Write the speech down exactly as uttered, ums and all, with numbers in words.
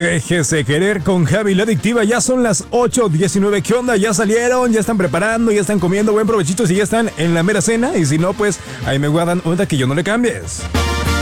Déjese querer con Javi la adictiva. Ya son las ocho diecinueve. ¿Qué onda? ¿Ya salieron? ¿Ya están preparando? ¿Ya están comiendo? Buen provechito si ya están en la mera cena. Y si no, pues ahí me guardan onda que yo no le cambies.